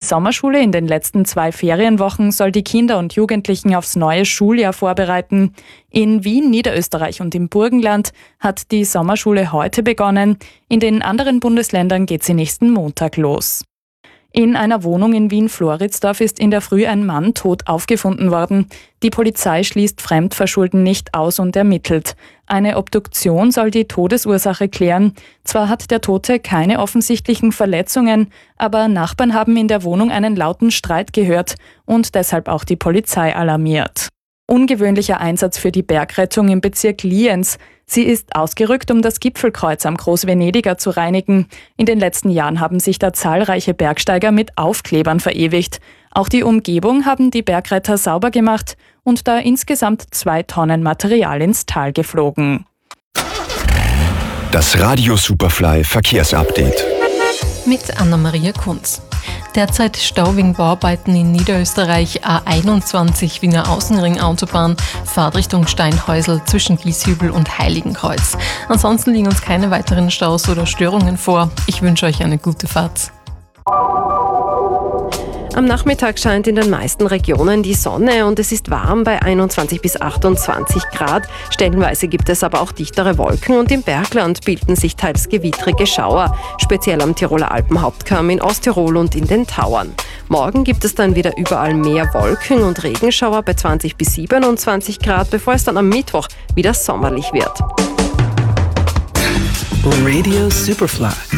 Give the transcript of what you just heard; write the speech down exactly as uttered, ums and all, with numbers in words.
Sommerschule in den letzten zwei Ferienwochen soll die Kinder und Jugendlichen aufs neue Schuljahr vorbereiten. In Wien, Niederösterreich und im Burgenland hat die Sommerschule heute begonnen. In den anderen Bundesländern geht sie nächsten Montag los. In einer Wohnung in Wien-Floridsdorf ist in der Früh ein Mann tot aufgefunden worden. Die Polizei schließt Fremdverschulden nicht aus und ermittelt. Eine Obduktion soll die Todesursache klären. Zwar hat der Tote keine offensichtlichen Verletzungen, aber Nachbarn haben in der Wohnung einen lauten Streit gehört und deshalb auch die Polizei alarmiert. Ungewöhnlicher Einsatz für die Bergrettung im Bezirk Lienz. Sie ist ausgerückt, um das Gipfelkreuz am Großvenediger zu reinigen. In den letzten Jahren haben sich da zahlreiche Bergsteiger mit Aufklebern verewigt. Auch die Umgebung haben die Bergretter sauber gemacht und da insgesamt zwei Tonnen Material ins Tal geflogen. Das Radio Superfly Verkehrsupdate. Mit Anna-Maria Kunz. Derzeit Stau wegen Bauarbeiten in Niederösterreich, A einundzwanzig Wiener Außenring-Autobahn, Fahrtrichtung Steinhäusl zwischen Gieshübel und Heiligenkreuz. Ansonsten liegen uns keine weiteren Staus oder Störungen vor. Ich wünsche euch eine gute Fahrt. Am Nachmittag scheint in den meisten Regionen die Sonne und es ist warm bei einundzwanzig bis achtundzwanzig Grad. Stellenweise gibt es aber auch dichtere Wolken und im Bergland bilden sich teils gewittrige Schauer, speziell am Tiroler Alpenhauptkamm, in Osttirol und in den Tauern. Morgen gibt es dann wieder überall mehr Wolken und Regenschauer bei zwanzig bis siebenundzwanzig Grad, bevor es dann am Mittwoch wieder sommerlich wird. Radio Superfly.